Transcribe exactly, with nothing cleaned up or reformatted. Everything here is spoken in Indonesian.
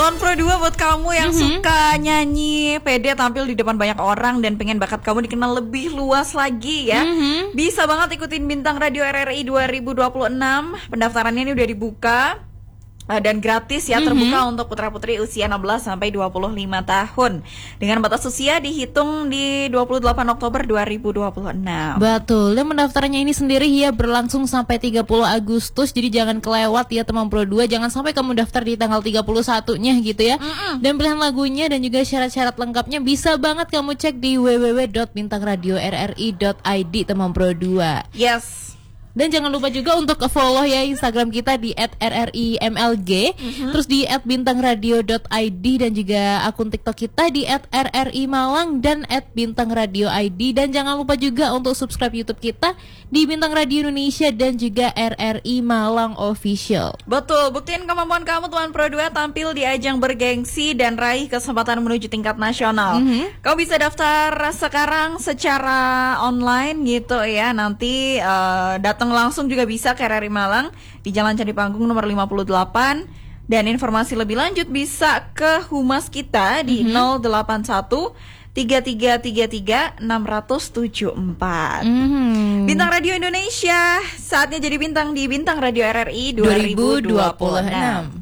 Tuan Pro dua buat kamu yang Mhm. suka nyanyi, pede tampil di depan banyak orang dan pengen bakat kamu dikenal lebih luas lagi ya. Mhm. Bisa banget ikutin Bintang Radio R R I dua ribu dua puluh enam. Pendaftarannya ini udah dibuka uh, dan gratis ya, Mhm. terbuka untuk putra-putri usia enam belas sampai dua puluh lima tahun. Dengan batas usia dihitung di dua puluh delapan Oktober dua ribu dua puluh enam. Betul, dan pendaftarannya ini sendiri ya berlangsung sampai tiga puluh Agustus. Jadi jangan kelewat ya teman Pro dua. Jangan sampai kamu daftar di tanggal tiga puluh satu-nya gitu ya. Mm-mm. Dan pilihan lagunya dan juga syarat-syarat lengkapnya bisa banget kamu cek di w w w dot bintang radio r r i dot i d teman Pro dua. Yes. Dan jangan lupa juga untuk follow ya Instagram kita di at r r i m l g, terus di at bintang radio dot i d, dan juga akun TikTok kita di at r r i malang dan at bintang radio i d. Dan jangan lupa juga untuk subscribe YouTube kita di Bintang Radio Indonesia dan juga R R I Malang Official. Betul, buktiin kemampuan kamu Tuan Pro dua tampil di ajang bergengsi dan raih kesempatan menuju tingkat nasional. Mhm. Kau bisa daftar sekarang secara online gitu ya. Nanti uh, datang langsung juga bisa ke R R I Malang di Jalan Candi Panggung nomor lima puluh delapan. Dan informasi lebih lanjut bisa ke humas kita di nol delapan satu tiga tiga tiga tiga enam tujuh empat. Mhm. Bintang Radio Indonesia, saatnya jadi bintang di Bintang Radio R R I dua ribu dua puluh enam.